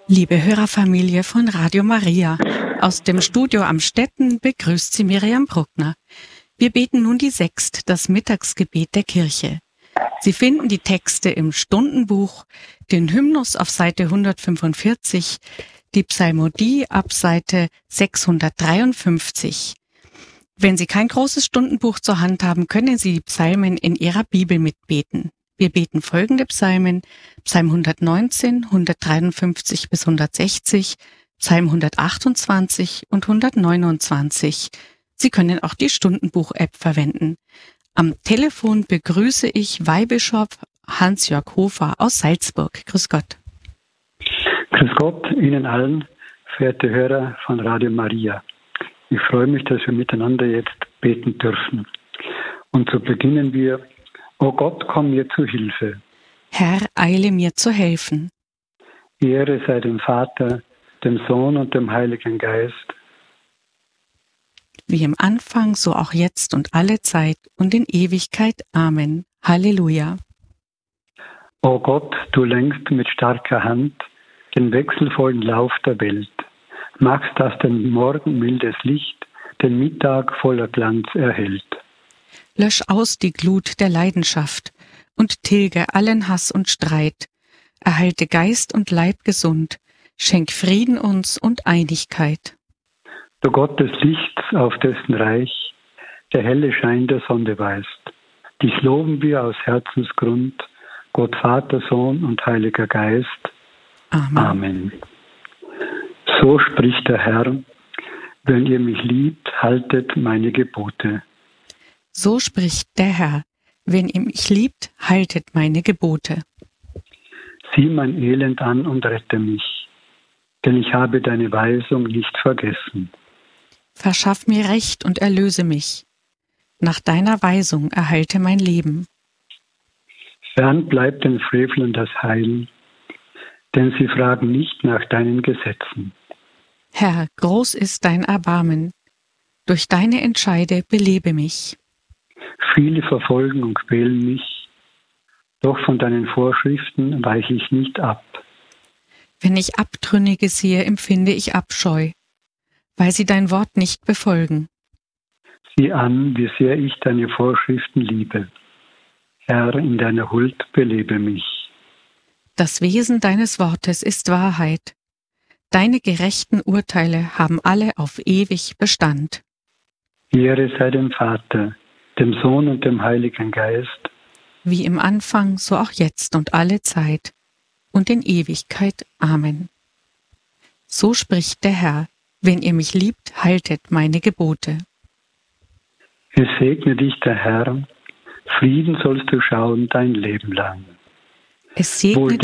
Liebe Hörerfamilie von Radio Maria, aus dem Studio am Stetten begrüßt Sie Miriam Bruckner. Wir beten nun die Sext, das Mittagsgebet der Kirche. Sie finden die Texte im Stundenbuch, den Hymnus auf Seite 145, die Psalmodie ab Seite 653. Wenn Sie kein großes Stundenbuch zur Hand haben, können Sie die Psalmen in Ihrer Bibel mitbeten. Wir beten folgende Psalmen: Psalm 119, 153 bis 160, Psalm 128 und 129. Sie können auch die Stundenbuch-App verwenden. Am Telefon begrüße ich Weihbischof Hans-Jörg Hofer aus Salzburg. Grüß Gott. Grüß Gott Ihnen allen, verehrte Hörer von Radio Maria. Ich freue mich, dass wir miteinander jetzt beten dürfen. Und so beginnen wir: O Gott, komm mir zu Hilfe. Herr, eile mir zu helfen. Ehre sei dem Vater, dem Sohn und dem Heiligen Geist. Wie im Anfang, so auch jetzt und alle Zeit und in Ewigkeit. Amen. Halleluja. O Gott, du lenkst mit starker Hand den wechselvollen Lauf der Welt. Machst, dass den Morgen mildes Licht den Mittag voller Glanz erhält. Lösch aus die Glut der Leidenschaft und tilge allen Hass und Streit. Erhalte Geist und Leib gesund, schenk Frieden uns und Einigkeit. Du Gott des Lichts, auf dessen Reich der helle Schein der Sonne weist. Dich loben wir aus Herzensgrund, Gott Vater, Sohn und Heiliger Geist. Amen. Amen. So spricht der Herr: Wenn ihr mich liebt, haltet meine Gebote. So spricht der Herr: Wenn ihr mich liebt, haltet meine Gebote. Sieh mein Elend an und rette mich, denn ich habe deine Weisung nicht vergessen. Verschaff mir Recht und erlöse mich. Nach deiner Weisung erhalte mein Leben. Fern bleibt den Frevlern das Heil, denn sie fragen nicht nach deinen Gesetzen. Herr, groß ist dein Erbarmen. Durch deine Entscheide belebe mich. Viele verfolgen und quälen mich, doch von deinen Vorschriften weiche ich nicht ab. Wenn ich Abtrünnige sehe, empfinde ich Abscheu, weil sie dein Wort nicht befolgen. Sieh an, wie sehr ich deine Vorschriften liebe. Herr, in deiner Huld belebe mich. Das Wesen deines Wortes ist Wahrheit. Deine gerechten Urteile haben alle auf ewig Bestand. Ehre sei dem Vater, dem Sohn und dem Heiligen Geist. Wie im Anfang, so auch jetzt und alle Zeit und in Ewigkeit. Amen. So spricht der Herr: Wenn ihr mich liebt, haltet meine Gebote. Es segne dich der Herr, Frieden sollst du schauen dein Leben lang. Es segne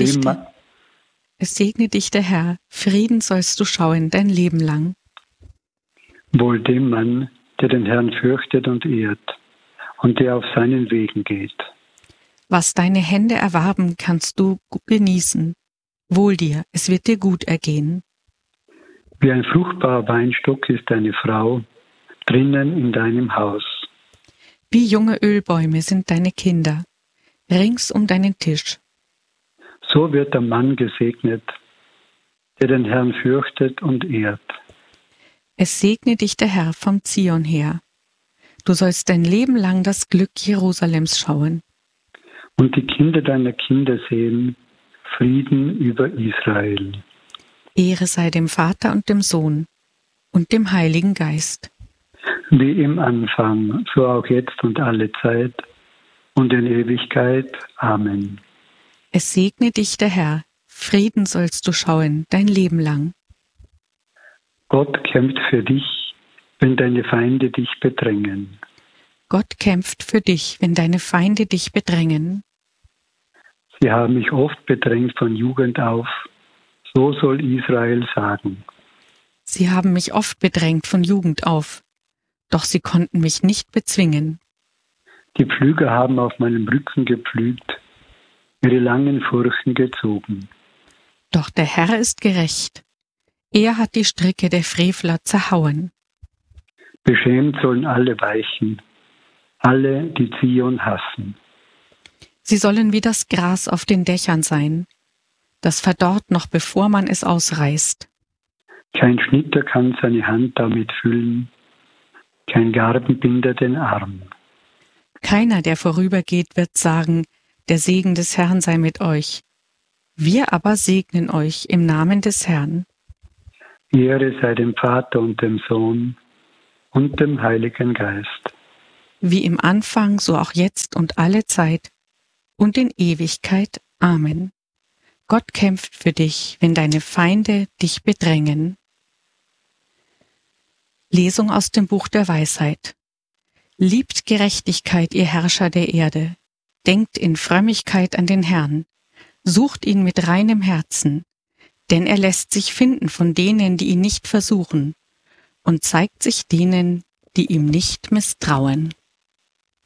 dich der Herr, Frieden sollst du schauen dein Leben lang. Wohl dem Mann, der den Herrn fürchtet und ehrt und der auf seinen Wegen geht. Was deine Hände erwarben, kannst du genießen. Wohl dir, es wird dir gut ergehen. Wie ein fruchtbarer Weinstock ist deine Frau drinnen in deinem Haus. Wie junge Ölbäume sind deine Kinder, rings um deinen Tisch. So wird der Mann gesegnet, der den Herrn fürchtet und ehrt. Es segne dich der Herr vom Zion her. Du sollst dein Leben lang das Glück Jerusalems schauen. Und die Kinder deiner Kinder sehen Frieden über Israel. Ehre sei dem Vater und dem Sohn und dem Heiligen Geist. Wie im Anfang, so auch jetzt und alle Zeit und in Ewigkeit. Amen. Es segne dich der Herr, Frieden sollst du schauen dein Leben lang. Gott kämpft für dich, wenn deine Feinde dich bedrängen. Gott kämpft für dich, wenn deine Feinde dich bedrängen. Sie haben mich oft bedrängt von Jugend auf, so soll Israel sagen. Sie haben mich oft bedrängt von Jugend auf, doch sie konnten mich nicht bezwingen. Die Pflüger haben auf meinem Rücken gepflügt, ihre langen Furchen gezogen. Doch der Herr ist gerecht. Er hat die Stricke der Frevler zerhauen. Beschämt sollen alle weichen, alle, die Zion hassen. Sie sollen wie das Gras auf den Dächern sein, das verdorrt noch bevor man es ausreißt. Kein Schnitter kann seine Hand damit füllen, kein Garbenbinder den Arm. Keiner, der vorübergeht, wird sagen, der Segen des Herrn sei mit euch. Wir aber segnen euch im Namen des Herrn. Ehre sei dem Vater und dem Sohn und dem Heiligen Geist. Wie im Anfang, so auch jetzt und alle Zeit und in Ewigkeit. Amen. Gott kämpft für dich, wenn deine Feinde dich bedrängen. Lesung aus dem Buch der Weisheit. Liebt Gerechtigkeit, ihr Herrscher der Erde. Denkt in Frömmigkeit an den Herrn. Sucht ihn mit reinem Herzen, denn er lässt sich finden von denen, die ihn nicht versuchen, und zeigt sich denen, die ihm nicht misstrauen.